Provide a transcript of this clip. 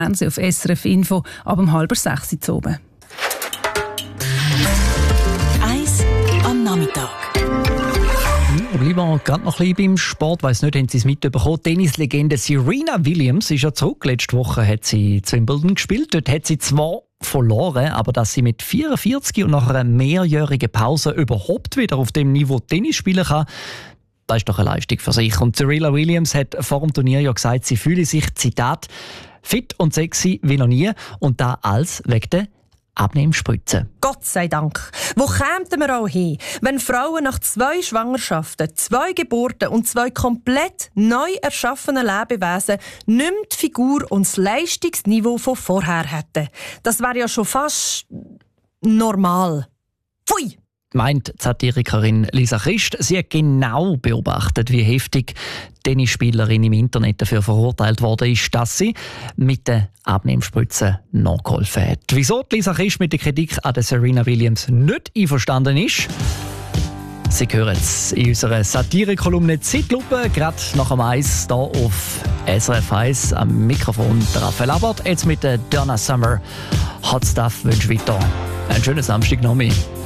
Fernsehen auf SRF Info ab 5:30 Uhr oben. 1 am Nachmittag. Bleiben wir gerade noch ein bisschen beim Sport. Weiss nicht, haben Sie es mitbekommen? Tennislegende Serena Williams ist ja zurück. Letzte Woche hat sie zu Wimbledon gespielt. Dort hat sie zwar verloren, aber dass sie mit 44 und nach einer mehrjährigen Pause überhaupt wieder auf dem Niveau Tennis spielen kann, das ist doch eine Leistung für sich. Und Serena Williams hat vor dem Turnier ja gesagt, sie fühle sich, Zitat, fit und sexy wie noch nie. Und da alles wegen der Abnehmspritze. Gott sei Dank. Wo kämen wir auch hin, wenn Frauen nach 2 Schwangerschaften, 2 Geburten und 2 komplett neu erschaffenen Lebewesen nicht mehr die Figur und das Leistungsniveau von vorher hätten? Das wäre ja schon fast normal. Pfui! Meint die Satirikerin Lisa Christ. Sie hat genau beobachtet, wie heftig die Tennisspielerin im Internet dafür verurteilt worden ist, dass sie mit den Abnehmspritzen nachgeholfen hat. Wieso Lisa Christ mit der Kritik an der Serena Williams nicht einverstanden ist, Sie hören es in unserer Satire-Kolumne Zeitlupe, gerade nach dem Eis hier auf SRF 1 am Mikrofon der Raphael Abert. Jetzt mit der Donna Summer. Hot Stuff wünsche ich weiter einen schönen Samstag noch mehr.